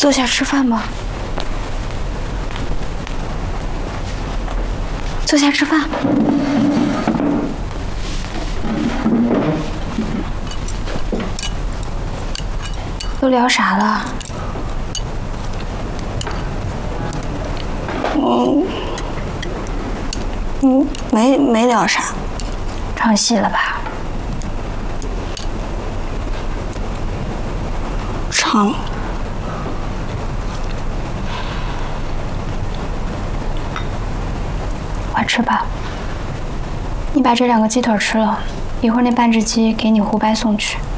坐下吃饭吧。坐下吃饭。都聊啥了？ 没聊啥。 唱戏了吧？ 唱了。 快吃吧。你把这2个鸡腿吃了，一会儿那半只鸡给你胡白送去。